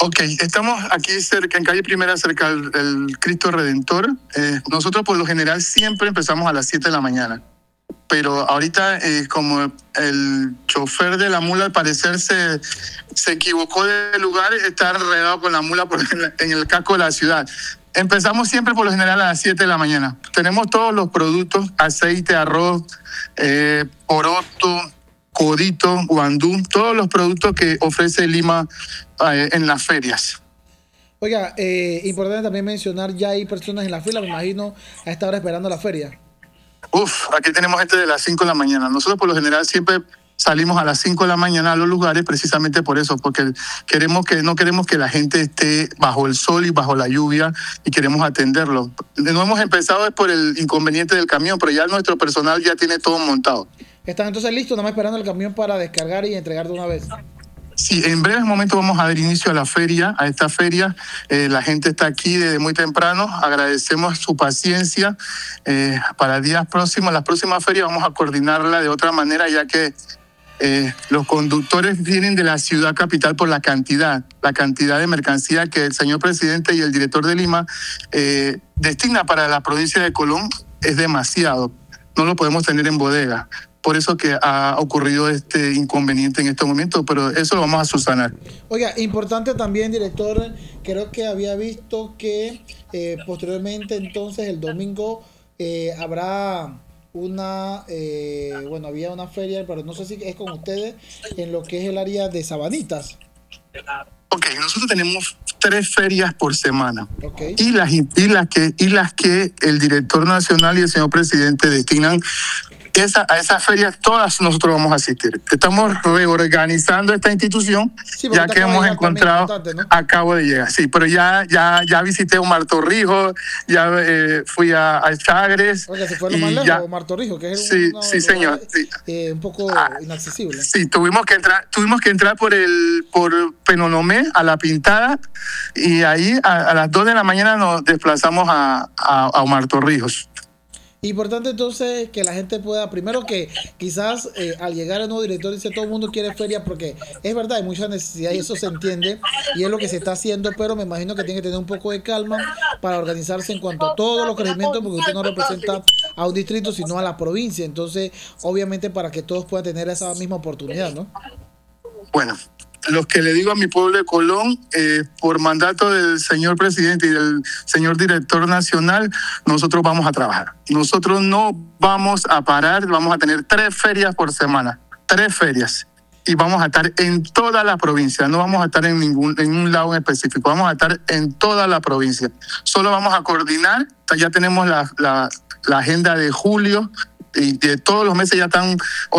Ok, estamos aquí cerca, en calle Primera, cerca del Cristo Redentor. Nosotros por lo general siempre empezamos a las 7 de la mañana. Pero ahorita, como el chofer de la mula al parecer se equivocó de lugar, está enredado con la mula en el casco de la ciudad. Empezamos siempre por lo general a las 7 de la mañana. Tenemos todos los productos: aceite, arroz, poroto, codito, guandú, todos los productos que ofrece Lima en las ferias. Oiga, importante también mencionar, ya hay personas en la fila, me imagino, a esta hora esperando la feria. Aquí tenemos gente de las 5 de la mañana. Nosotros por lo general siempre salimos a las 5 de la mañana a los lugares precisamente por eso, porque no queremos que la gente esté bajo el sol y bajo la lluvia, y queremos atenderlo. No hemos empezado es por el inconveniente del camión, pero ya nuestro personal ya tiene todo montado. ¿Están entonces listos, nada más esperando el camión para descargar y entregar de una vez? Sí, en breves momentos vamos a dar inicio a la feria, a esta feria. La gente está aquí desde muy temprano. Agradecemos su paciencia. Para días próximos, las próximas ferias vamos a coordinarla de otra manera, ya que los conductores vienen de la ciudad capital por la cantidad de mercancía que el señor presidente y el director de Lima destina para la provincia de Colón. Es demasiado. No lo podemos tener en bodega. Por eso que ha ocurrido este inconveniente en estos momentos, pero eso lo vamos a subsanar. Oiga, importante también, director, creo que había visto que posteriormente entonces el domingo habrá había una feria, pero no sé si es con ustedes, en lo que es el área de Sabanitas. Ok, nosotros tenemos 3 ferias por semana. Okay. Y las que el director nacional y el señor presidente destinan a esas ferias, todas nosotros vamos a asistir. Estamos reorganizando esta institución, sí, ya que hemos encontrado, ¿no? Acabo de llegar, sí, pero ya visité Omar Torrijos, ya fui a Chagres. Oye, ¿se fue lo más lejos, Omar Torrijos? Que es sí, señor. Sí. Un poco inaccesible. Sí, tuvimos que entrar por Penonomé a La Pintada, y ahí a las 2 de la mañana nos desplazamos a Omar Torrijos. Importante entonces que la gente pueda, primero que quizás al llegar el nuevo director dice todo el mundo quiere feria, porque es verdad, hay mucha necesidad y eso se entiende y es lo que se está haciendo, pero me imagino que tiene que tener un poco de calma para organizarse en cuanto a todos los crecimientos, porque usted no representa a un distrito sino a la provincia, entonces obviamente para que todos puedan tener esa misma oportunidad, ¿no? Bueno, lo que le digo a mi pueblo de Colón, por mandato del señor presidente y del señor director nacional, nosotros vamos a trabajar. Nosotros no vamos a parar, vamos a tener 3 ferias por semana, 3 ferias. Y vamos a estar en toda la provincia, no vamos a estar en un lado en específico, vamos a estar en toda la provincia. Solo vamos a coordinar, ya tenemos la agenda de julio, y de todos los meses ya están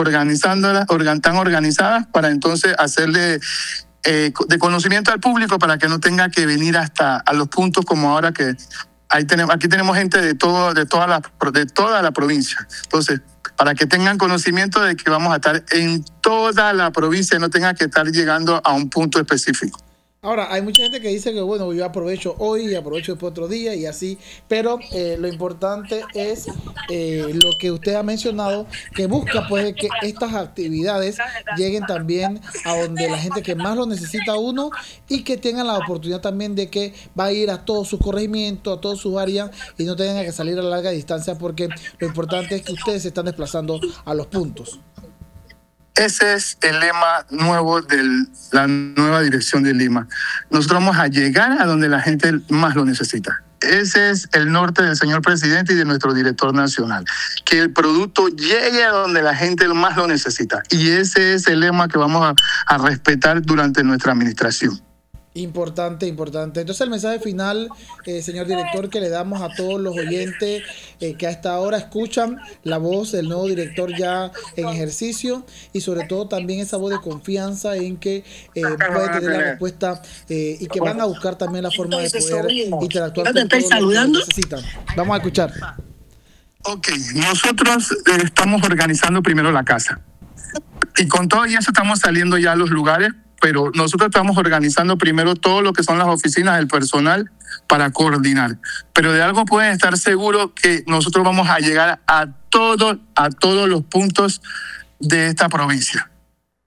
están organizadas para entonces hacerle de conocimiento al público, para que no tenga que venir hasta a los puntos como ahora, que aquí tenemos gente de toda la provincia. Entonces, para que tengan conocimiento de que vamos a estar en toda la provincia y no tenga que estar llegando a un punto específico. Ahora, hay mucha gente que dice que bueno, yo aprovecho hoy y aprovecho después otro día y así, pero lo importante es lo que usted ha mencionado, que busca pues que estas actividades lleguen también a donde la gente que más lo necesita uno, y que tengan la oportunidad también de que va a ir a todos sus corregimientos, a todas sus áreas, y no tengan que salir a larga distancia, porque lo importante es que ustedes se están desplazando a los puntos. Ese es el lema nuevo de la nueva dirección de Lima. Nosotros vamos a llegar a donde la gente más lo necesita. Ese es el norte del señor presidente y de nuestro director nacional. Que el producto llegue a donde la gente más lo necesita. Y ese es el lema que vamos a respetar durante nuestra administración. Importante. Entonces el mensaje final, señor director, que le damos a todos los oyentes que hasta ahora escuchan la voz del nuevo director ya en ejercicio, y sobre todo también esa voz de confianza en que puede tener la respuesta y que van a buscar también la forma de poder interactuar con todos los que necesitan. Vamos a escuchar. Ok, nosotros estamos organizando primero la casa. Y con todo eso estamos saliendo ya a los lugares, pero nosotros estamos organizando primero todo lo que son las oficinas del personal para coordinar. Pero de algo pueden estar seguros, que nosotros vamos a llegar a todos los puntos de esta provincia.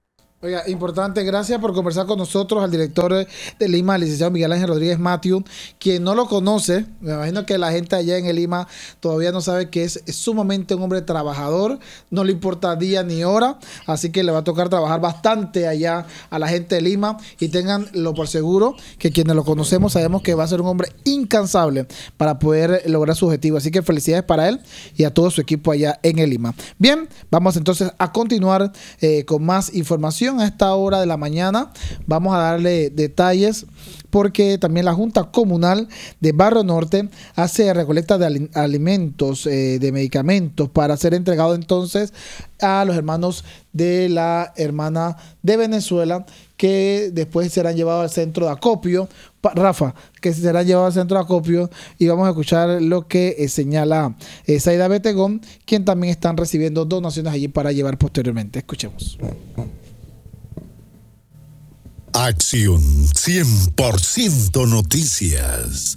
Oiga, importante, gracias por conversar con nosotros al director de Lima, el licenciado Miguel Ángel Rodríguez Matthew, quien no lo conoce, me imagino que la gente allá en el Lima todavía no sabe que es sumamente un hombre trabajador, no le importa día ni hora, así que le va a tocar trabajar bastante allá a la gente de Lima y tenganlo por seguro que quienes lo conocemos sabemos que va a ser un hombre incansable para poder lograr su objetivo, así que felicidades para él y a todo su equipo allá en el Lima. Bien, vamos entonces a continuar con más información. A esta hora de la mañana vamos a darle detalles porque también la Junta Comunal de Barrio Norte hace recolecta de alimentos, de medicamentos para ser entregado entonces a los hermanos de la hermana de Venezuela que después serán llevados al centro de acopio. Rafa, que serán llevados al centro de acopio y vamos a escuchar lo que señala Zaida Betegón, quien también están recibiendo donaciones allí para llevar posteriormente. Escuchemos. Acción 100% Noticias.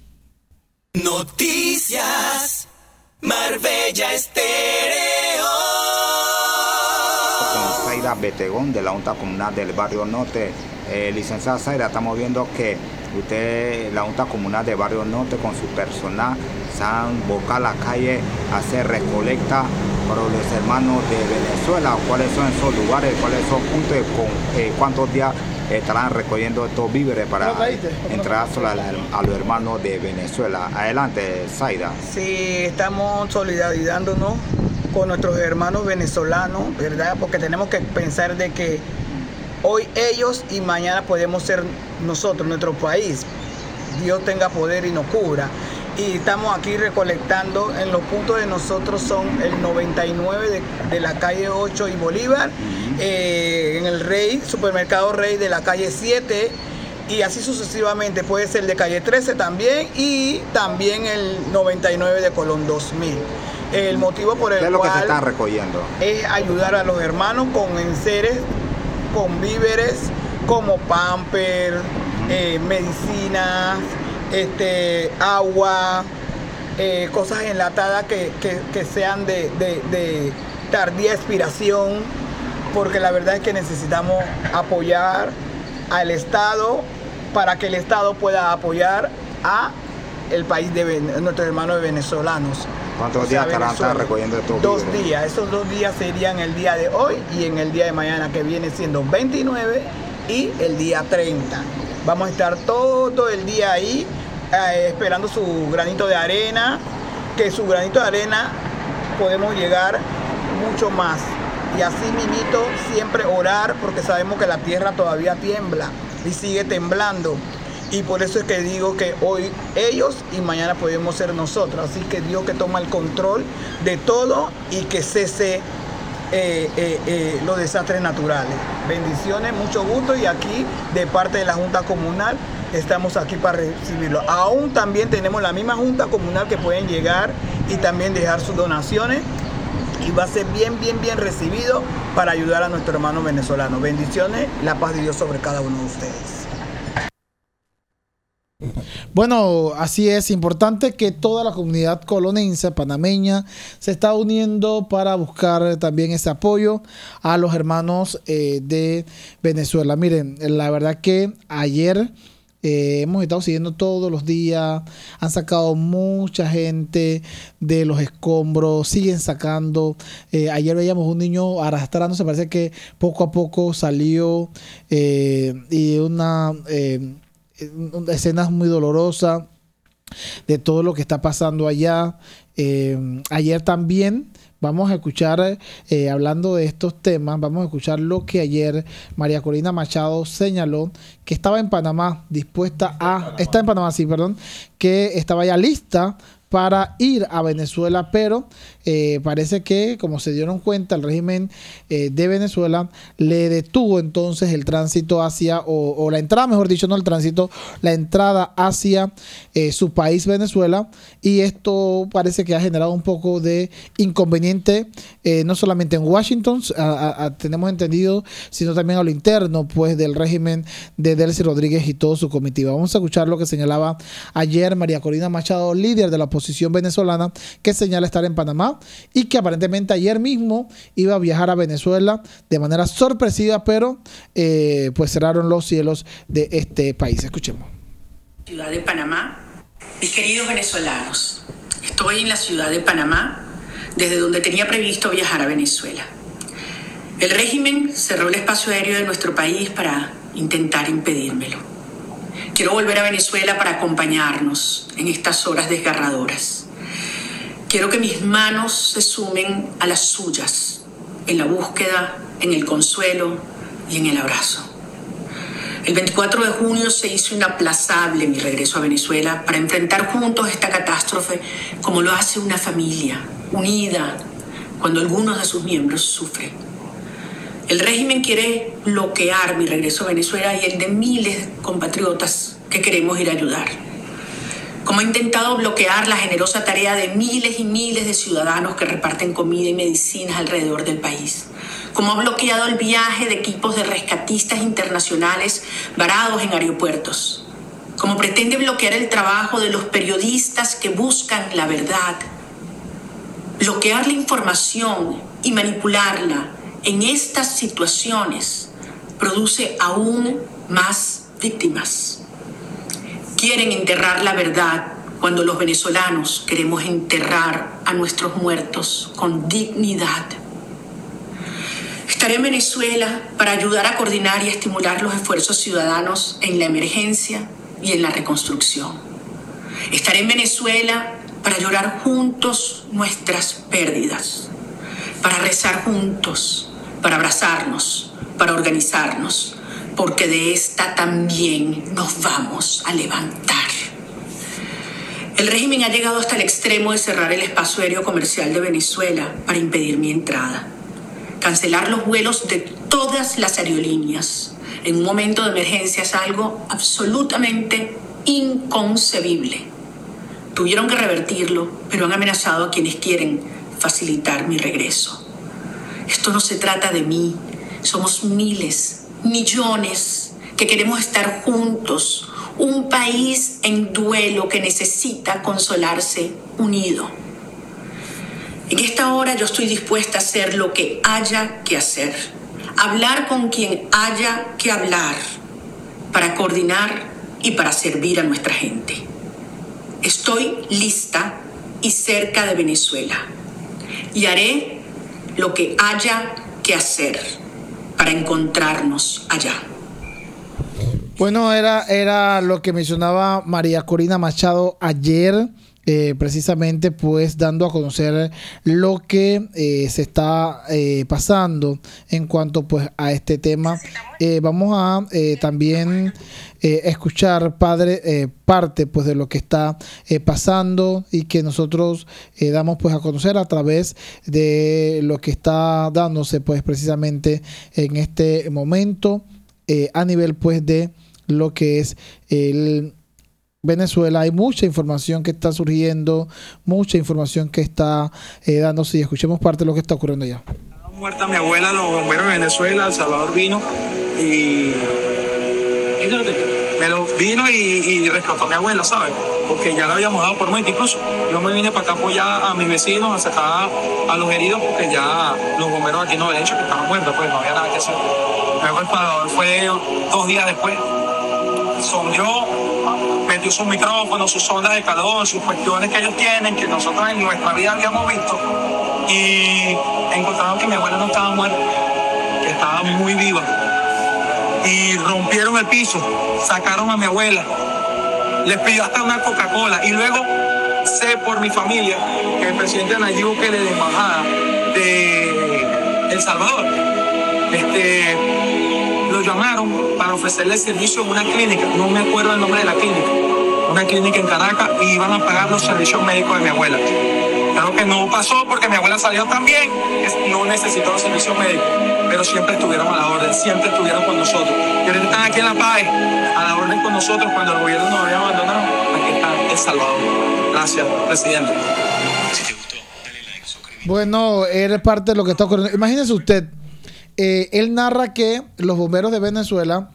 Noticias Marbella Estéreo. Con Zaida Betegón de la Junta Comunal del Barrio Norte. Licenciada Zaida, estamos viendo que la Junta Comunal de Barrio Norte con su personal se han volcado a la calle a hacer recolecta para los hermanos de Venezuela. ¿Cuáles son esos lugares? ¿Cuáles son puntos? ¿Cuántos días estarán recogiendo estos víveres para entregárselo a los hermanos de Venezuela? Adelante, Zaida. Sí, estamos solidarizándonos con nuestros hermanos venezolanos, ¿verdad? Porque tenemos que pensar de que hoy ellos y mañana podemos ser nosotros, nuestro país. Dios tenga poder y nos cubra. Y estamos aquí recolectando, en los puntos de nosotros son el 99 de la calle 8 y Bolívar, en el Rey, Supermercado Rey de la calle 7, y así sucesivamente. Puede ser de calle 13 también, y también el 99 de Colón 2000. El motivo por el ¿Qué es lo cual que se está recogiendo? Es ayudar a los hermanos con enseres, con víveres como pamper, medicinas, agua, cosas enlatadas que sean de tardía expiración, porque la verdad es que necesitamos apoyar al Estado para que el Estado pueda apoyar a el país de nuestros hermanos venezolanos. ¿Cuántos días estarán recogiendo estos víveres? 2 días. Esos 2 días serían el día de hoy y en el día de mañana, que viene siendo 29, y el día 30. Vamos a estar todo el día ahí esperando su granito de arena, que su granito de arena podemos llegar mucho más. Y así mismito siempre orar, porque sabemos que la tierra todavía tiembla y sigue temblando. Y por eso es que digo que hoy ellos y mañana podemos ser nosotros. Así que Dios que toma el control de todo y que cese los desastres naturales. Bendiciones, mucho gusto, y aquí de parte de la Junta Comunal estamos aquí para recibirlo. Aún también tenemos la misma Junta Comunal que pueden llegar y también dejar sus donaciones, y va a ser bien recibido para ayudar a nuestro hermano venezolano. Bendiciones, la paz de Dios sobre cada uno de ustedes. Bueno, así es, importante que toda la comunidad colonense, panameña, se está uniendo para buscar también ese apoyo a los hermanos de Venezuela. Miren, la verdad que ayer hemos estado siguiendo todos los días, han sacado mucha gente de los escombros, siguen sacando. Ayer veíamos un niño arrastrándose, parece que poco a poco salió, y una escenas muy dolorosas de todo lo que está pasando allá. Ayer también vamos a escuchar, hablando de estos temas, vamos a escuchar lo que ayer María Corina Machado señaló, que estaba en Panamá, está en Panamá, sí, perdón, que estaba ya lista para ir a Venezuela, pero parece que, como se dieron cuenta, el régimen de Venezuela le detuvo entonces el tránsito hacia, o la entrada, mejor dicho, no el tránsito, la entrada hacia su país, Venezuela, y esto parece que ha generado un poco de inconveniente, no solamente en Washington, tenemos entendido, sino también a lo interno, pues, del régimen de Delcy Rodríguez y todo su comitiva. Vamos a escuchar lo que señalaba ayer María Corina Machado, líder de la oposición venezolana, que señala estar en Panamá Panamá y que aparentemente ayer mismo iba a viajar a Venezuela de manera sorpresiva, pero pues cerraron los cielos de este país. Escuchemos. Ciudad de Panamá. Mis queridos venezolanos, estoy en la ciudad de Panamá, desde donde tenía previsto viajar a Venezuela. El régimen cerró el espacio aéreo de nuestro país para intentar impedírmelo. Quiero volver a Venezuela para acompañarnos en estas horas desgarradoras. Quiero que mis manos se sumen a las suyas, en la búsqueda, en el consuelo y en el abrazo. El 24 de junio se hizo inaplazable mi regreso a Venezuela para enfrentar juntos esta catástrofe como lo hace una familia, unida, cuando algunos de sus miembros sufren. El régimen quiere bloquear mi regreso a Venezuela y el de miles de compatriotas que queremos ir a ayudar. Como ha intentado bloquear la generosa tarea de miles y miles de ciudadanos que reparten comida y medicinas alrededor del país. Como ha bloqueado el viaje de equipos de rescatistas internacionales varados en aeropuertos. Como pretende bloquear el trabajo de los periodistas que buscan la verdad. Bloquear la información y manipularla en estas situaciones produce aún más víctimas. Quieren enterrar la verdad cuando los venezolanos queremos enterrar a nuestros muertos con dignidad. Estaré en Venezuela para ayudar a coordinar y estimular los esfuerzos ciudadanos en la emergencia y en la reconstrucción. Estaré en Venezuela para llorar juntos nuestras pérdidas, para rezar juntos, para abrazarnos, para organizarnos, porque de esta también nos vamos a levantar. El régimen ha llegado hasta el extremo de cerrar el espacio aéreo comercial de Venezuela para impedir mi entrada. Cancelar los vuelos de todas las aerolíneas en un momento de emergencia es algo absolutamente inconcebible. Tuvieron que revertirlo, pero han amenazado a quienes quieren facilitar mi regreso. Esto no se trata de mí. Somos miles, millones que queremos estar juntos. Un país en duelo que necesita consolarse unido. En esta hora yo estoy dispuesta a hacer lo que haya que hacer. Hablar con quien haya que hablar para coordinar y para servir a nuestra gente. Estoy lista y cerca de Venezuela y haré lo que haya que hacer para encontrarnos allá. Bueno, era lo que mencionaba María Corina Machado ayer, precisamente pues dando a conocer lo que se está pasando en cuanto pues a este tema. Vamos a también escuchar parte pues de lo que está pasando y que nosotros damos pues a conocer a través de lo que está dándose pues precisamente en este momento a nivel pues de lo que es el Venezuela. Hay mucha información que está surgiendo, mucha información que está dándose, y escuchemos parte de lo que está ocurriendo allá. Muerta mi abuela, los bomberos de Venezuela, El Salvador vino y rescató a mi abuela, ¿sabes? Porque ya la habíamos dado por muerta. Incluso yo me vine para acá a apoyar a mis vecinos, a sacar a los heridos, porque ya los bomberos aquí no habían dicho que estaban muertos, pues no había nada que hacer. Luego El Salvador fue 2 días después. Sondió, metió sus micrófonos, sus ondas de calor, sus cuestiones que ellos tienen, que nosotros en nuestra vida habíamos visto, y encontraron que mi abuela no estaba muerta, que estaba muy viva. Y rompieron el piso, sacaron a mi abuela, les pidió hasta una Coca-Cola, y luego sé por mi familia que el presidente Nayib Bukele de embajada de El Salvador, lo llamaron para ofrecerle servicio en una clínica, no me acuerdo el nombre de la clínica, una clínica en Caracas, y iban a pagar los servicios médicos de mi abuela. Claro que no pasó porque mi abuela salió también, no necesitó los servicios médicos, pero siempre estuvieron a la orden, siempre estuvieron con nosotros. Y ahorita están aquí en La Paz, a la orden con nosotros cuando el gobierno nos había abandonado. Aquí está El Salvador. Gracias, presidente. Si te gustó, dale like, suscríbete. Bueno, era parte de lo que está ocurriendo. Imagínese usted. Él narra que los bomberos de Venezuela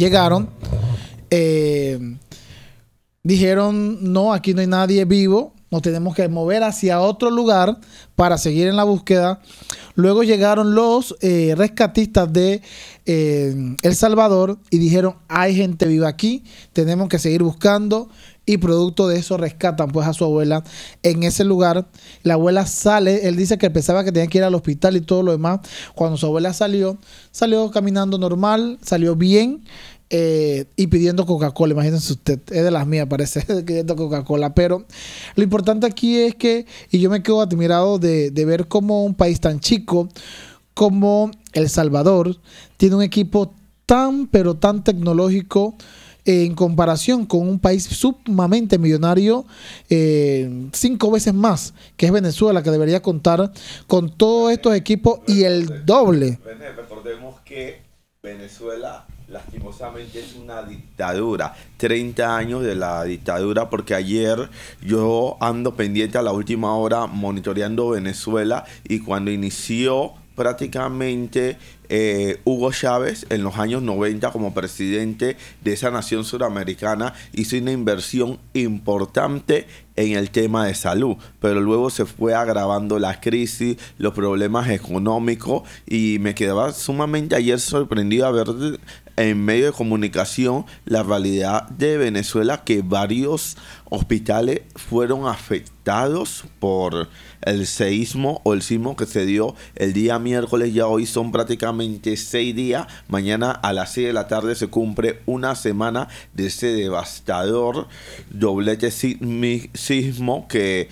llegaron, dijeron no, aquí no hay nadie vivo, nos tenemos que mover hacia otro lugar para seguir en la búsqueda. Luego llegaron los rescatistas de El Salvador y dijeron, hay gente viva aquí, tenemos que seguir buscando, y producto de eso rescatan pues a su abuela en ese lugar. La abuela sale, él dice que pensaba que tenía que ir al hospital y todo lo demás. Cuando su abuela salió caminando normal, salió bien, y pidiendo Coca-Cola. Imagínense usted, es de las mías, parece, pidiendo Coca-Cola. Pero lo importante aquí es que, y yo me quedo admirado de ver cómo un país tan chico como El Salvador tiene un equipo tan, pero tan tecnológico en comparación con un país sumamente millonario, 5 veces más, que es Venezuela, que debería contar con todos estos equipos y el doble. Recordemos que Venezuela lastimosamente es una dictadura, 30 años de la dictadura, porque ayer yo ando pendiente a la última hora monitoreando Venezuela, y cuando inició prácticamente Hugo Chávez en los años 90 como presidente de esa nación suramericana, hizo una inversión importante en el tema de salud, pero luego se fue agravando la crisis, los problemas económicos, y me quedaba sumamente ayer sorprendido a ver en medio de comunicación la realidad de Venezuela, que varios hospitales fueron afectados por el seísmo o el sismo que se dio el día miércoles. Ya hoy son prácticamente 6 días. Mañana a las 6 de la tarde se cumple una semana de ese devastador doblete sismo que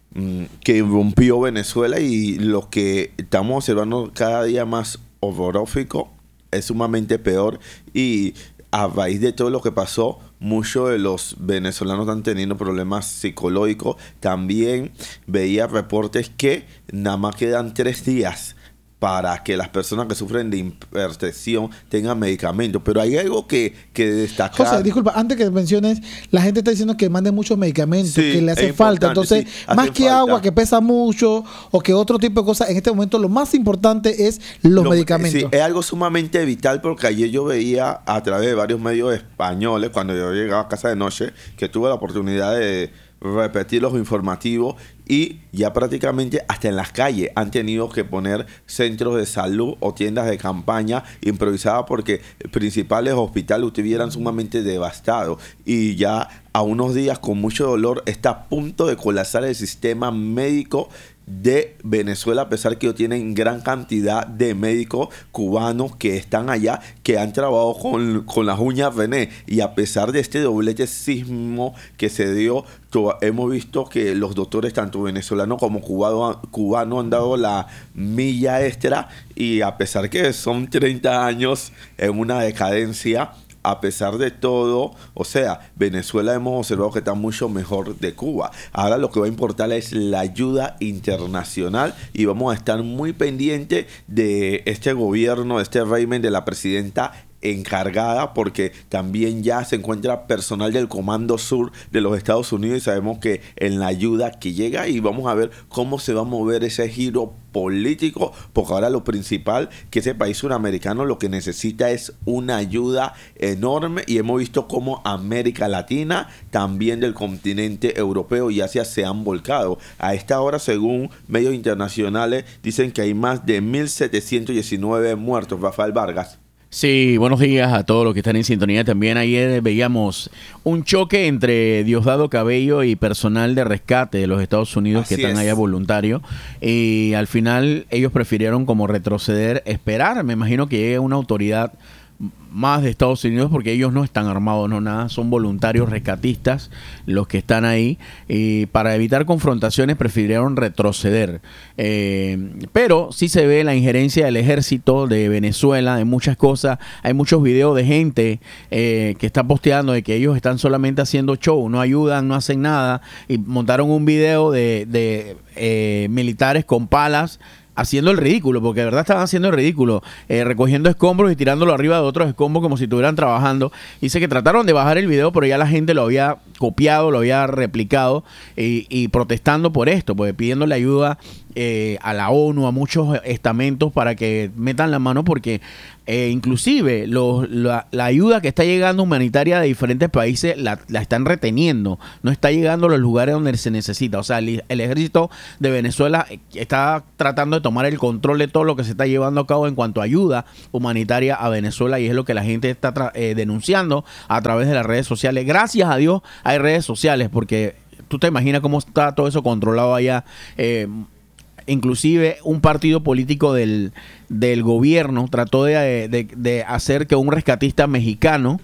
rompió Venezuela, y lo que estamos observando cada día más horrorífico es sumamente peor. Y a raíz de todo lo que pasó, muchos de los venezolanos están teniendo problemas psicológicos. También veía reportes que nada más quedan 3 días para que las personas que sufren de hipertensión tengan medicamentos. Pero hay algo que destacar. José, disculpa, antes que menciones, la gente está diciendo que manden muchos medicamentos, sí, que le hace falta. Entonces, sí, más que falta agua, que pesa mucho, o que otro tipo de cosas, en este momento lo más importante es los medicamentos. Sí, es algo sumamente vital, porque ayer yo veía a través de varios medios españoles, cuando yo llegaba a casa de noche, que tuve la oportunidad de repetir los informativos, y ya prácticamente hasta en las calles han tenido que poner centros de salud o tiendas de campaña improvisadas, porque principales hospitales estuvieran sumamente devastados, y ya a unos días con mucho dolor está a punto de colapsar el sistema médico de Venezuela, a pesar que ellos tienen gran cantidad de médicos cubanos que están allá, que han trabajado con las uñas René, y a pesar de este doblete sismo que se dio, hemos visto que los doctores, tanto venezolanos como cubanos, han dado la milla extra, y a pesar que son 30 años en una decadencia, a pesar de todo, o sea, Venezuela hemos observado que está mucho mejor de Cuba. Ahora lo que va a importar es la ayuda internacional, y vamos a estar muy pendientes de este gobierno, de este régimen de la presidenta encargada, porque también ya se encuentra personal del Comando Sur de los Estados Unidos, y sabemos que en la ayuda que llega, y vamos a ver cómo se va a mover ese giro político, porque ahora lo principal, que ese país suramericano lo que necesita es una ayuda enorme, y hemos visto cómo América Latina, también del continente europeo y Asia, se han volcado. A esta hora, según medios internacionales, dicen que hay más de 1.719 muertos. Rafael Vargas. Sí, buenos días a todos los que están en sintonía. También ayer veíamos un choque entre Diosdado Cabello y personal de rescate de los Estados Unidos. Así que están allá voluntarios, y al final ellos prefirieron como retroceder, esperar, me imagino que llegue una autoridad más de Estados Unidos, porque ellos no están armados, no nada, son voluntarios rescatistas los que están ahí, y para evitar confrontaciones prefirieron retroceder, pero sí se ve la injerencia del ejército de Venezuela en muchas cosas. Hay muchos videos de gente que está posteando de que ellos están solamente haciendo show, no ayudan, no hacen nada, y montaron un video de militares con palas haciendo el ridículo, porque de verdad estaban haciendo el ridículo, recogiendo escombros y tirándolo arriba de otros escombros como si estuvieran trabajando. Dice que trataron de bajar el video, pero ya la gente lo había copiado, lo había replicado y protestando por esto, pues pidiéndole ayuda a la ONU, a muchos estamentos para que metan la mano, porque inclusive la ayuda que está llegando humanitaria de diferentes países la están reteniendo, no está llegando a los lugares donde se necesita. O sea, el ejército de Venezuela está tratando de tomar el control de todo lo que se está llevando a cabo en cuanto a ayuda humanitaria a Venezuela, y es lo que la gente está denunciando a través de las redes sociales. Gracias a Dios hay redes sociales, porque tú te imaginas cómo está todo eso controlado allá. Inclusive un partido político del gobierno trató de hacer que un rescatista mexicano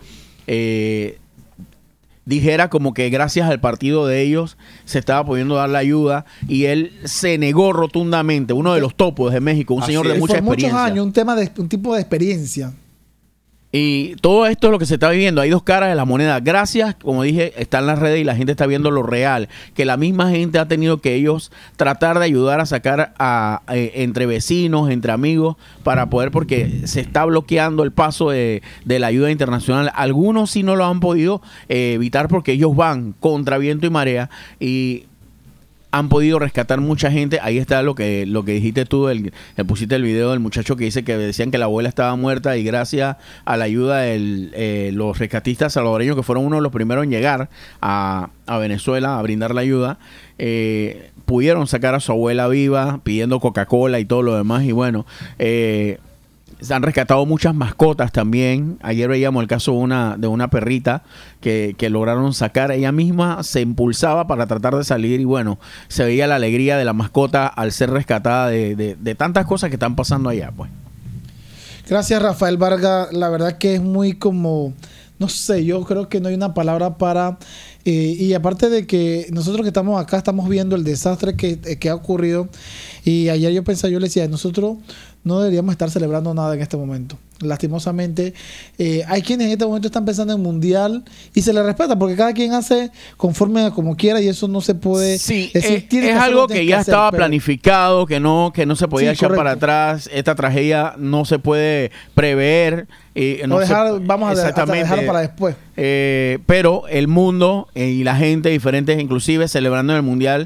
dijera como que gracias al partido de ellos se estaba pudiendo dar la ayuda, y él se negó rotundamente. Uno de los topos de México, un señor de mucha experiencia. Por muchos años, un tipo de experiencia. Y todo esto es lo que se está viviendo. Hay dos caras de la moneda. Gracias, como dije, está en las redes y la gente está viendo lo real. Que la misma gente ha tenido que ellos tratar de ayudar a sacar entre vecinos, entre amigos, para poder, porque se está bloqueando el paso de la ayuda internacional. Algunos sí no lo han podido evitar porque ellos van contra viento y marea, y han podido rescatar mucha gente. Ahí está lo que dijiste tú, pusiste el video del muchacho que dice que decían que la abuela estaba muerta, y gracias a la ayuda de los rescatistas salvadoreños, que fueron uno de los primeros en llegar a Venezuela a brindar la ayuda, pudieron sacar a su abuela viva, pidiendo Coca-Cola y todo lo demás. Y bueno, se han rescatado muchas mascotas también. Ayer veíamos el caso de una perrita que lograron sacar. Ella misma se impulsaba para tratar de salir, y bueno, se veía la alegría de la mascota al ser rescatada de tantas cosas que están pasando allá, pues. Gracias, Rafael Vargas. La verdad que es muy como, no sé, yo creo que no hay una palabra para... y aparte de que nosotros que estamos acá estamos viendo el desastre que ha ocurrido, y ayer yo le decía, nosotros no deberíamos estar celebrando nada en este momento. Lastimosamente, hay quienes en este momento están pensando en mundial, y se les respeta porque cada quien hace conforme a como quiera, y eso no se puede decir. Es algo que ya estaba planificado, que no se podía echar para atrás. Esta tragedia no se puede prever. Vamos a dejar para después. Pero el mundo y la gente diferentes, inclusive celebrando el mundial,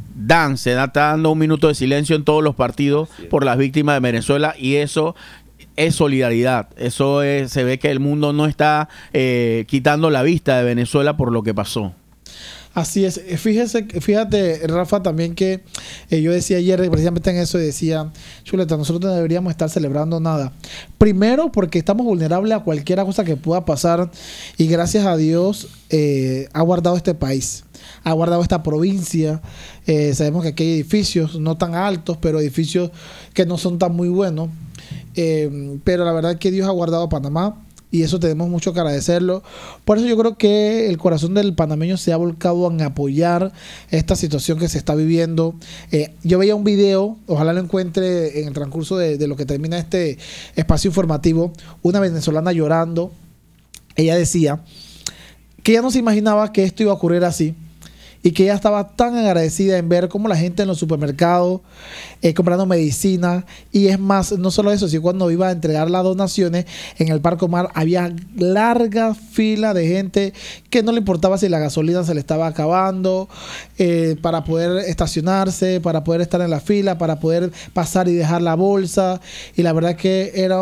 se está dando un minuto de silencio en todos los partidos por las víctimas de Venezuela, y eso es solidaridad. Eso se ve que el mundo no está quitando la vista de Venezuela por lo que pasó. Así es. Fíjate, Rafa, también que yo decía ayer precisamente en eso, y decía, Chuleta, nosotros no deberíamos estar celebrando nada. Primero, porque estamos vulnerables a cualquier cosa que pueda pasar, y gracias a Dios ha guardado este país, ha guardado esta provincia. Sabemos que aquí hay edificios no tan altos, pero edificios que no son tan muy buenos. Pero la verdad es que Dios ha guardado a Panamá, y eso tenemos mucho que agradecerlo. Por eso yo creo que el corazón del panameño se ha volcado en apoyar esta situación que se está viviendo. Yo veía un video, ojalá lo encuentre en el transcurso de lo que termina este espacio informativo, una venezolana llorando. Ella decía que ella no se imaginaba que esto iba a ocurrir así, y que ella estaba tan agradecida en ver cómo la gente en los supermercados comprando medicina. Y es más, no solo eso, sino cuando iba a entregar las donaciones en el Parque Omar, había larga fila de gente que no le importaba si la gasolina se le estaba acabando, para poder estacionarse, para poder estar en la fila, para poder pasar y dejar la bolsa. Y la verdad que era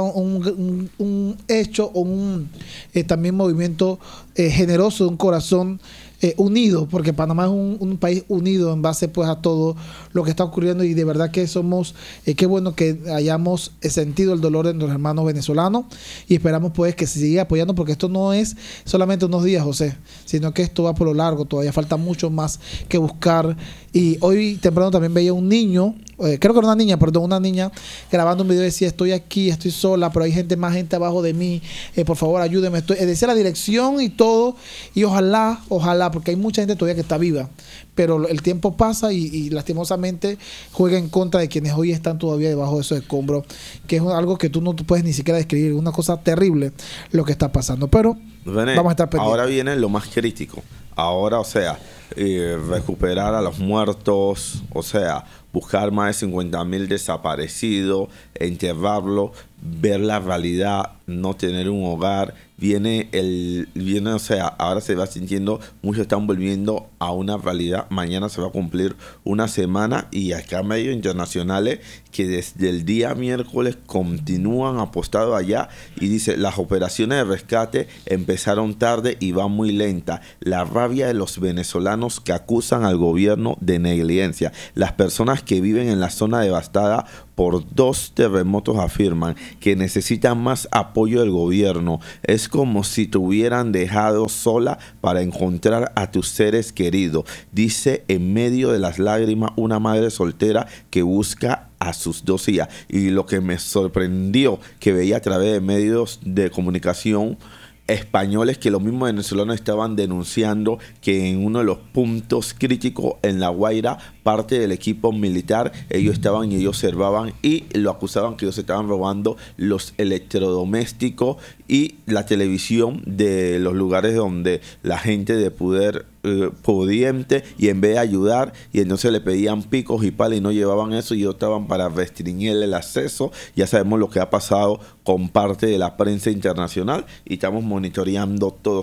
un hecho, también movimiento generoso, de un corazón unido, porque Panamá es un país unido en base pues a todo lo que está ocurriendo, y de verdad que somos, qué bueno que hayamos sentido el dolor de nuestros hermanos venezolanos, y esperamos pues que se siga apoyando, porque esto no es solamente unos días, José, sino que esto va por lo largo, todavía falta mucho más que buscar. Y hoy temprano también veía un niño, creo que era una niña grabando un video, y decía, estoy aquí, estoy sola, pero hay más gente abajo de mí, por favor ayúdeme. Decía la dirección y todo, y ojalá, porque hay mucha gente todavía que está viva, pero el tiempo pasa y lastimosamente juega en contra de quienes hoy están todavía debajo de esos escombros, que es algo que tú no puedes ni siquiera describir. Es una cosa terrible lo que está pasando, pero René, vamos a estar pendientes. Ahora viene lo más crítico. Ahora, o sea, recuperar a los muertos, o sea, buscar más de 50,000 desaparecidos, enterrarlos, ver la realidad, no tener un hogar, o sea, ahora se va sintiendo, muchos están volviendo a una realidad. Mañana se va a cumplir una semana y acá medios internacionales que desde el día miércoles continúan apostados allá y dice, las operaciones de rescate empezaron tarde y van muy lenta. La rabia de los venezolanos que acusan al gobierno de negligencia. Las personas que viven en la zona devastada por 2 terremotos afirman que necesitan más apoyo del gobierno. Es como si te hubieran dejado sola para encontrar a tus seres queridos, dice en medio de las lágrimas una madre soltera que busca a sus 2 hijas. Y lo que me sorprendió, que veía a través de medios de comunicación españoles, que los mismos venezolanos estaban denunciando que en uno de los puntos críticos en La Guaira, parte del equipo militar, ellos estaban y ellos observaban y lo acusaban que ellos estaban robando los electrodomésticos y la televisión de los lugares donde la gente de poder pudiente, y en vez de ayudar, y entonces le pedían picos y palos y no llevaban eso y ellos estaban para restringirle el acceso. Ya sabemos lo que ha pasado con parte de la prensa internacional y estamos monitoreando todo.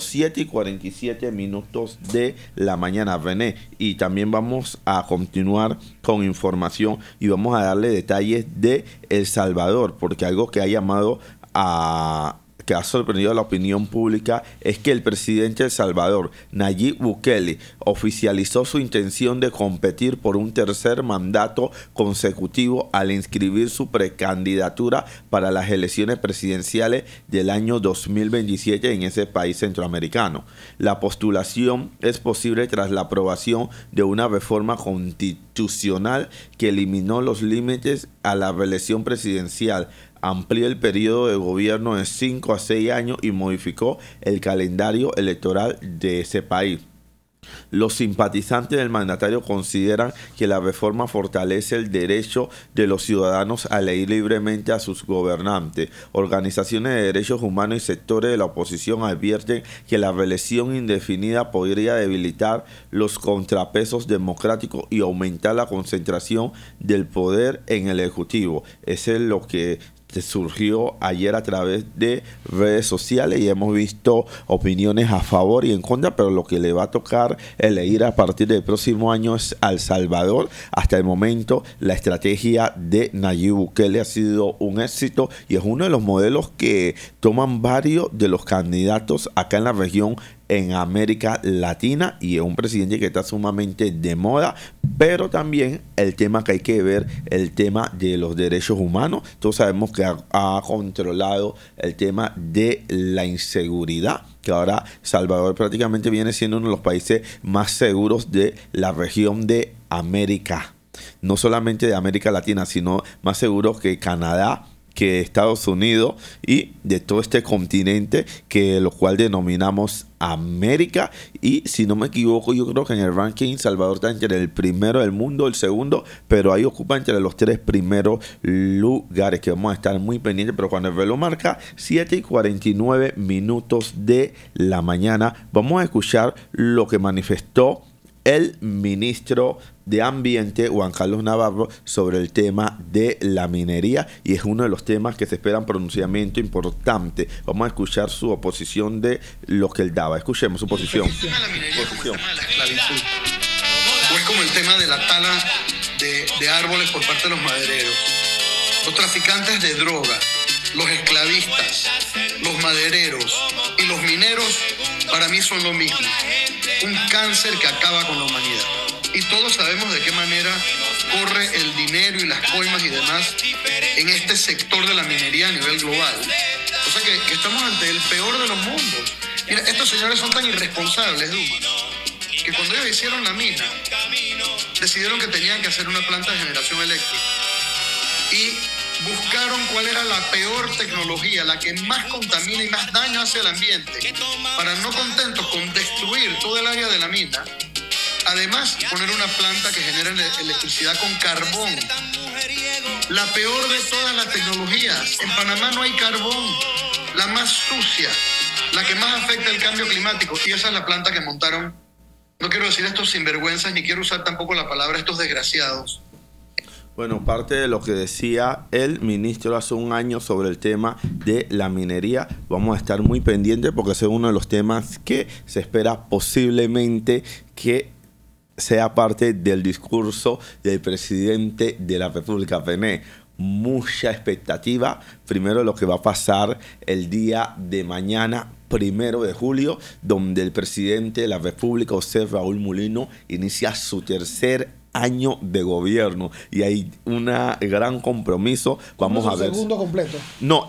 7:47 de la mañana, René, y también vamos a continuar con información y vamos a darle detalles de El Salvador, porque algo que ha llamado que ha sorprendido a la opinión pública es que el presidente de El Salvador, Nayib Bukele, oficializó su intención de competir por un tercer mandato consecutivo al inscribir su precandidatura para las elecciones presidenciales del año 2027 en ese país centroamericano. La postulación es posible tras la aprobación de una reforma constitucional que eliminó los límites a la reelección presidencial, amplió el periodo de gobierno de 5 a 6 años y modificó el calendario electoral de ese país. Los simpatizantes del mandatario consideran que la reforma fortalece el derecho de los ciudadanos a elegir libremente a sus gobernantes. Organizaciones de derechos humanos y sectores de la oposición advierten que la reelección indefinida podría debilitar los contrapesos democráticos y aumentar la concentración del poder en el Ejecutivo. Eso es lo que surgió ayer a través de redes sociales y hemos visto opiniones a favor y en contra, pero lo que le va a tocar elegir a partir del próximo año es a El Salvador. Hasta el momento la estrategia de Nayib Bukele ha sido un éxito y es uno de los modelos que toman varios de los candidatos acá en la región en América Latina, y es un presidente que está sumamente de moda, pero también el tema que hay que ver, el tema de los derechos humanos. Todos sabemos que ha controlado el tema de la inseguridad, que ahora Salvador prácticamente viene siendo uno de los países más seguros de la región de América, no solamente de América Latina, sino más seguros que Canadá, que Estados Unidos y de todo este continente, que lo cual denominamos América. Y si no me equivoco, yo creo que en el ranking Salvador está entre el primero del mundo, el segundo, pero ahí ocupa entre los 3 primeros lugares, que vamos a estar muy pendientes. Pero cuando el reloj marca 7:49 de la mañana, vamos a escuchar lo que manifestó el ministro de Ambiente, Juan Carlos Navarro, sobre el tema de la minería, y es uno de los temas que se esperan pronunciamiento importante. Vamos a escuchar su oposición de lo que él daba. Escuchemos su posición. El tema de la minería como el tema de la esclavitud, o es como el tema de la tala de árboles por parte de los madereros, los traficantes de droga, los esclavistas, los madereros y los mineros, para mí son lo mismo. Un cáncer que acaba con la humanidad. Y todos sabemos de qué manera corre el dinero y las coimas y demás en este sector de la minería a nivel global. O sea que estamos ante el peor de los mundos. Mira, estos señores son tan irresponsables, Duma, que cuando ellos hicieron la mina, decidieron que tenían que hacer una planta de generación eléctrica. Y buscaron cuál era la peor tecnología, la que más contamina y más daño hace al ambiente, para, no contentos con destruir todo el área de la mina, además poner una planta que genera electricidad con carbón. La peor de todas las tecnologías. En Panamá no hay carbón, la más sucia, la que más afecta el cambio climático, y esa es la planta que montaron. No quiero decir estos sinvergüenzas, ni quiero usar tampoco la palabra estos desgraciados. Bueno, parte de lo que decía el ministro hace un año sobre el tema de la minería, vamos a estar muy pendientes porque ese es uno de los temas que se espera posiblemente que sea parte del discurso del presidente de la República, René. Mucha expectativa, primero lo que va a pasar el día de mañana, 1 de julio, donde el presidente de la República, José Raúl Mulino, inicia su tercer año de gobierno y hay un gran compromiso. Vamos a ver. Segundo completo. No,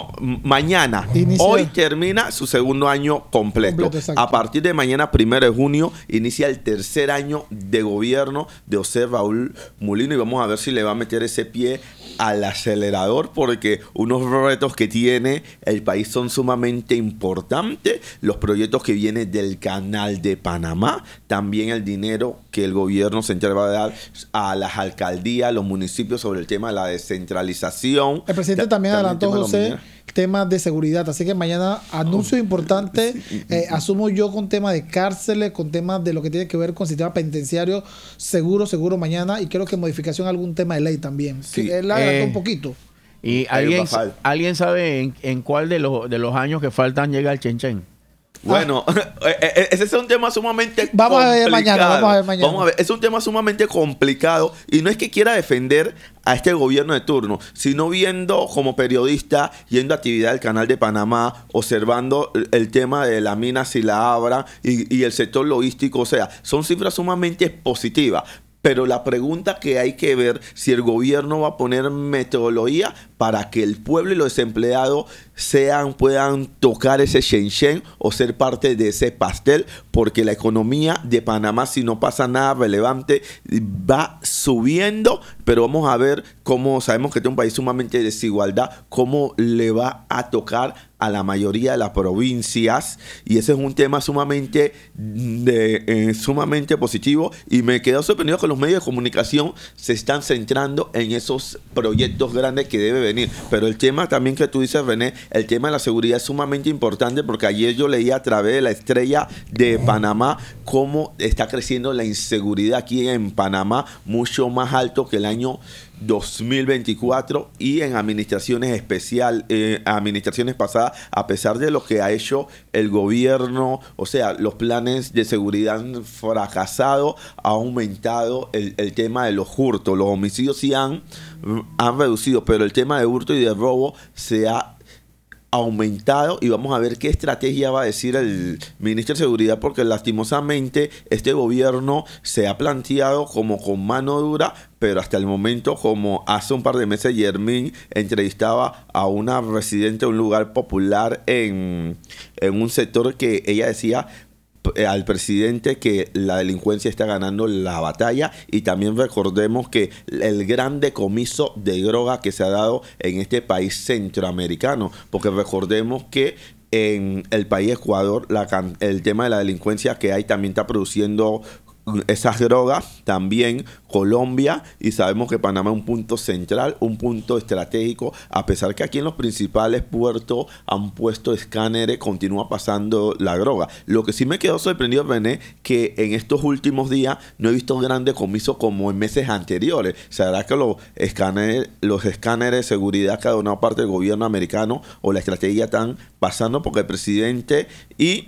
mañana. Hoy termina su segundo año completo. A partir de mañana, 1 de junio, inicia el tercer año de gobierno de José Raúl Mulino y vamos a ver si le va a meter ese pie al acelerador, porque unos retos que tiene el país son sumamente importantes. Los proyectos que vienen del Canal de Panamá, también el dinero que el gobierno central va a dar a las alcaldías, a los municipios sobre el tema de la descentralización. El presidente también adelantó, José, temas de seguridad, así que mañana anuncios importantes, asumo yo, con temas de cárceles, con temas de lo que tiene que ver con sistema penitenciario, seguro mañana, y creo que modificación a algún tema de ley también. Sí, él adelantó un poquito. ¿Y alguien sabe en cuál de los años que faltan llega el Chenchen? Bueno, ese es un tema sumamente vamos complicado. Vamos a ver mañana. Vamos a ver, es un tema sumamente complicado y no es que quiera defender a este gobierno de turno, sino viendo como periodista, yendo a actividad del Canal de Panamá, observando el tema de la mina si la abran y el sector logístico, o sea, son cifras sumamente positivas. Pero la pregunta que hay que ver si el gobierno va a poner metodología para que el pueblo y los desempleados puedan tocar ese Shenzhen o ser parte de ese pastel, porque la economía de Panamá, si no pasa nada relevante, va subiendo, pero vamos a ver cómo, sabemos que es un país sumamente de desigualdad, cómo le va a tocar a la mayoría de las provincias, y ese es un tema sumamente positivo, y me quedo sorprendido que los medios de comunicación se están centrando en esos proyectos grandes que debe venir. Pero el tema también que tú dices, René, el tema de la seguridad es sumamente importante, porque ayer yo leía a través de La Estrella de Panamá cómo está creciendo la inseguridad aquí en Panamá, mucho más alto que el año 2024, y en administraciones pasadas, a pesar de lo que ha hecho el gobierno, o sea, los planes de seguridad han fracasado, ha aumentado el tema de los hurtos. Los homicidios sí han reducido, pero el tema de hurto y de robo se ha aumentado, y vamos a ver qué estrategia va a decir el ministro de Seguridad, porque lastimosamente este gobierno se ha planteado como con mano dura, pero hasta el momento, como hace un par de meses Yermín entrevistaba a una residente de un lugar popular en un sector que ella decía al presidente que la delincuencia está ganando la batalla, y también recordemos que el gran decomiso de droga que se ha dado en este país centroamericano, porque recordemos que en el país Ecuador el tema de la delincuencia que hay también está produciendo esas drogas, también Colombia, y sabemos que Panamá es un punto central, un punto estratégico, a pesar que aquí en los principales puertos han puesto escáneres, continúa pasando la droga. Lo que sí me quedó sorprendido, René, que en estos últimos días no he visto grandes decomisos como en meses anteriores. ¿Será que los escáneres de seguridad que ha donado parte del gobierno americano o la estrategia están pasando? Porque el presidente y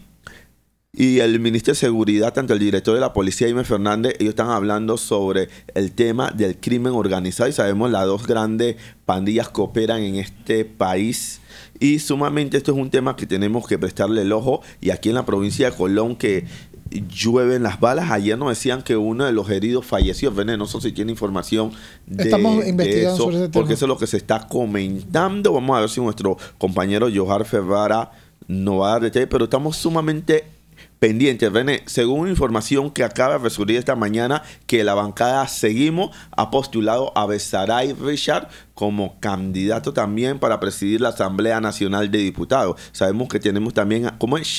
el ministro de Seguridad, tanto el director de la policía, Jaime Fernández, ellos están hablando sobre el tema del crimen organizado, y sabemos las dos grandes pandillas que operan en este país, y sumamente esto es un tema que tenemos que prestarle el ojo. Y aquí en la provincia de Colón, que llueven las balas, ayer nos decían que uno de los heridos falleció. René, no sé si tiene información Estamos investigando eso, sobre ese tema, porque eso es lo que se está comentando. Vamos a ver si nuestro compañero Johar Ferrara nos va a dar detalles, pero estamos sumamente pendiente. René, según información que acaba de resurgir esta mañana, que la bancada Seguimos ha postulado a Besaray Richard como candidato también para presidir la Asamblea Nacional de Diputados. Sabemos que tenemos también, ¿cómo es?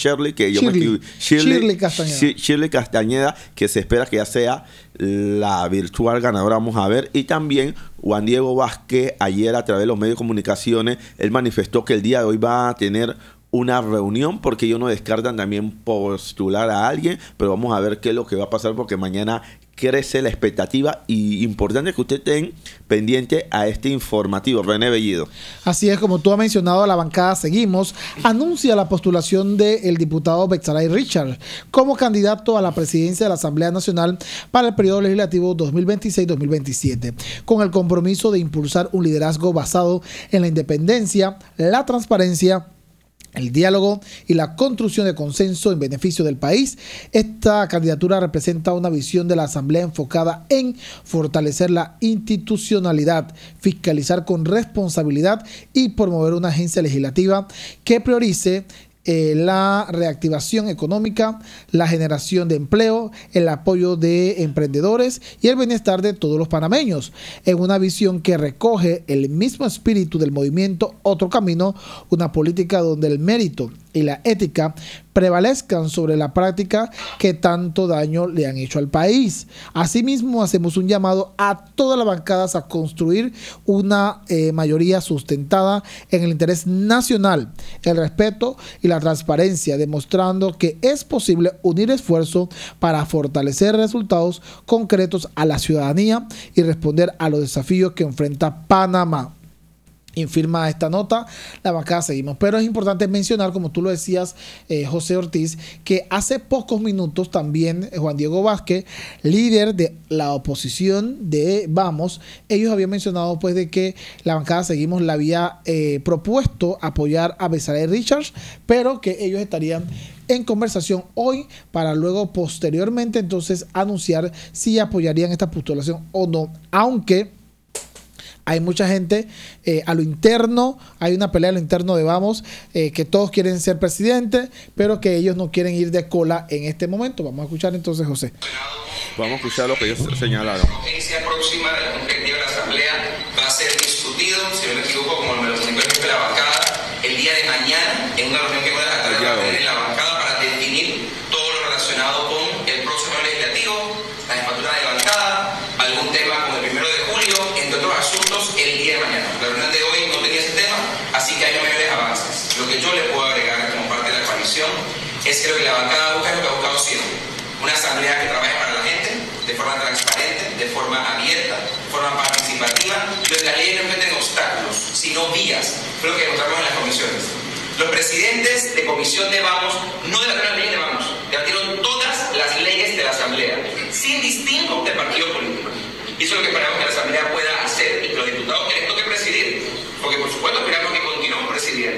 Shirley Castañeda, que se espera que ya sea la virtual ganadora, vamos a ver. Y también Juan Diego Vázquez, ayer a través de los medios de comunicaciones, él manifestó que el día de hoy va a tener una reunión, porque ellos no descartan también postular a alguien, pero vamos a ver qué es lo que va a pasar, porque mañana crece la expectativa y importante que usted estén pendiente a este informativo. René Bellido. Así es, como tú has mencionado, la bancada Seguimos anuncia la postulación del diputado Betsaray Richard como candidato a la presidencia de la Asamblea Nacional para el periodo legislativo 2026-2027, con el compromiso de impulsar un liderazgo basado en la independencia, la transparencia, el diálogo y la construcción de consenso en beneficio del país. Esta candidatura representa una visión de la Asamblea enfocada en fortalecer la institucionalidad, fiscalizar con responsabilidad y promover una agencia legislativa que priorice la reactivación económica, la generación de empleo, el apoyo de emprendedores y el bienestar de todos los panameños, en una visión que recoge el mismo espíritu del movimiento Otro Camino, una política donde el mérito y la ética prevalezcan sobre la práctica que tanto daño le han hecho al país. Asimismo, hacemos un llamado a todas las bancadas a construir una mayoría sustentada en el interés nacional, el respeto y la transparencia, demostrando que es posible unir esfuerzos para fortalecer resultados concretos a la ciudadanía y responder a los desafíos que enfrenta Panamá. Infirma esta nota la bancada Seguimos. Pero es importante mencionar, como tú lo decías, José Ortiz, que hace pocos minutos también Juan Diego Vázquez, líder de la oposición de Vamos, ellos habían mencionado pues de que la bancada Seguimos le había propuesto apoyar a Betsaray Richards, pero que ellos estarían en conversación hoy para luego posteriormente entonces anunciar si apoyarían esta postulación o no, aunque hay mucha gente a lo interno, hay una pelea a lo interno de Vamos, que todos quieren ser presidente, pero que ellos no quieren ir de cola en este momento. Vamos a escuchar entonces, José. Vamos a escuchar lo que ellos señalaron. La audiencia próxima de la objetivo de la Asamblea va a ser discutido, si no me equivoco, como me lo comunicó el jefe de la bancada, el día de mañana, en una reunión que voy a tener en la bancada para definir todo lo relacionado con el próximo legislativo, la jefatura de bancada, algún tema como el 1 de julio, entre otros asuntos, el día de mañana. La reunión de hoy no tenía ese tema, así que hay mayores avances. Lo que yo le puedo agregar como parte de la coalición es que lo que la bancada busca es lo que ha buscado siempre. Una asamblea que trabaje para la gente, de forma transparente, de forma abierta, de forma participativa, donde las leyes no meten obstáculos, sino vías. Fue lo que encontramos en las comisiones. Los presidentes de comisión de Vamos no debatieron las leyes de Vamos, debatieron todas las leyes de la asamblea, sin distingo de partido político. Y eso es lo que esperamos que la asamblea pueda hacer y que los diputados que les toque presidir, porque por supuesto esperamos que continúen presidiendo,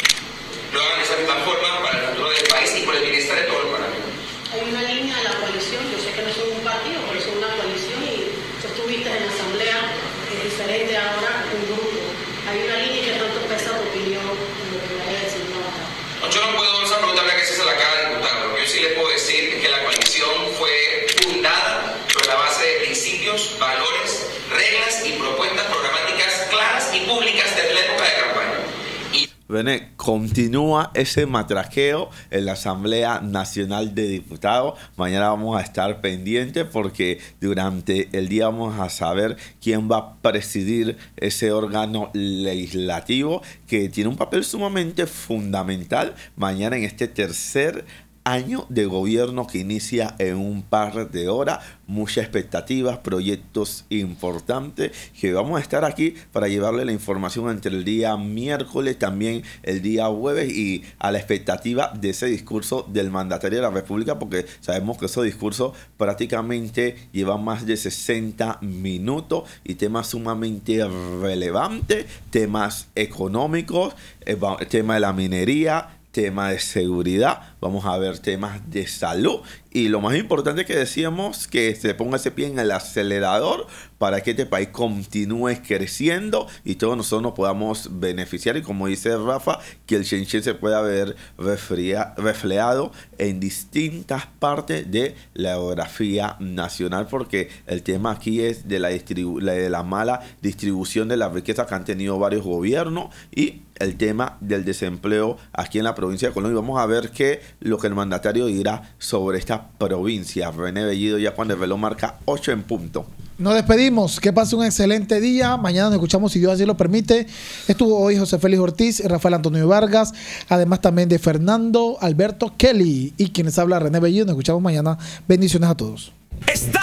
lo hagan de esa misma forma para el futuro del país y por el bienestar de todos los panameños. Hay una línea de la coalición, yo sé que no son un partido, pero son una coalición y tú estuviste en la asamblea, que es diferente ahora un grupo. Hay una línea que tanto pesa tu opinión en lo que vaya a decir la bancada. No, yo no puedo preguntarle a qué se la acaba de diputado. Lo que yo sí le puedo decir es que la coalición fue fundada sobre la base de principios, valores, reglas y propuestas programáticas claras y públicas desde la época de campaña. René, continúa ese matraqueo en la Asamblea Nacional de Diputados. Mañana vamos a estar pendientes porque durante el día vamos a saber quién va a presidir ese órgano legislativo que tiene un papel sumamente fundamental mañana en este tercer año de gobierno que inicia en un par de horas. Muchas expectativas, proyectos importantes que vamos a estar aquí para llevarle la información entre el día miércoles, también el día jueves, y a la expectativa de ese discurso del mandatario de la República, porque sabemos que esos discursos prácticamente llevan más de 60 minutos y temas sumamente relevantes, temas económicos, tema de la minería, tema de seguridad, vamos a ver temas de salud y lo más importante que decíamos, que se ponga ese pie en el acelerador para que este país continúe creciendo y todos nosotros nos podamos beneficiar, y como dice Rafa, que el Shenchen se pueda ver reflejado en distintas partes de la geografía nacional, porque el tema aquí es de la mala distribución de la riqueza que han tenido varios gobiernos y el tema del desempleo aquí en la provincia de Colombia. Vamos a ver lo que el mandatario dirá sobre esta provincia. René Bellido, ya cuando el reloj marca 8 en punto. Nos despedimos, que pase un excelente día. Mañana nos escuchamos si Dios así lo permite. Estuvo hoy José Félix Ortiz, Rafael Antonio Vargas, además también de Fernando Alberto Kelly y quienes habla René Bellido. Nos escuchamos mañana. Bendiciones a todos.